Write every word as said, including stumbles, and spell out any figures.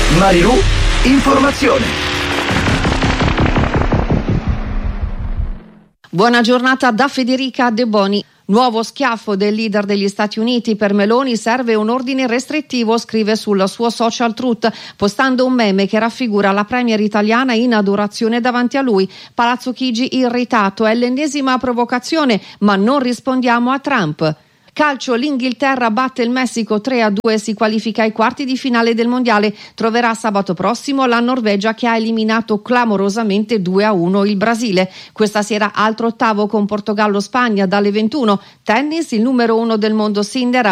Marilù Informazione. Buona giornata da Federica De Boni. Nuovo schiaffo del leader degli Stati Uniti per Meloni, serve un ordine restrittivo, scrive sul suo social Truth, postando un meme che raffigura la premier italiana in adorazione davanti a lui. Palazzo Chigi irritato, è l'ennesima provocazione, ma non rispondiamo a Trump. Calcio, l'Inghilterra batte il Messico tre a due, si qualifica ai quarti di finale del mondiale. Troverà sabato prossimo la Norvegia, che ha eliminato clamorosamente due a uno il Brasile. Questa sera altro ottavo con Portogallo-Spagna dalle ventuno. Tennis, il numero uno del mondo Sinner